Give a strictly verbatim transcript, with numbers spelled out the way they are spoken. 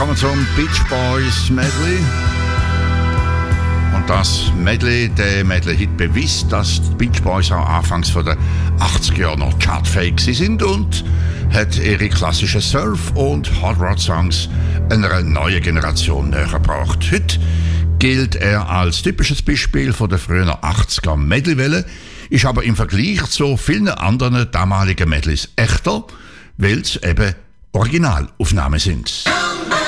kommen zum Beach Boys Medley. Und das Medley, der Medley-Hit bewies, dass die Beach Boys auch anfangs von den achtziger Jahren noch chartfähig sind und hat ihre klassischen Surf- und Hot-Rod-Songs einer neuen Generation näher gebracht. Heute gilt er als typisches Beispiel von der frühen achtziger Medley-Welle, ist aber im Vergleich zu vielen anderen damaligen Medleys echter, weil es eben Originalaufnahmen sind.